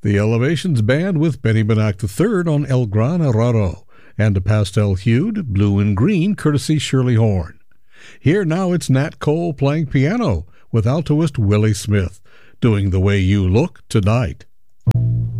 The Elevations Band with Benny Banach III on El Gran Raro, and a pastel-hued Blue and Green courtesy Shirley Horn. Here now it's Nat Cole playing piano with altoist Willie Smith, doing The Way You Look Tonight.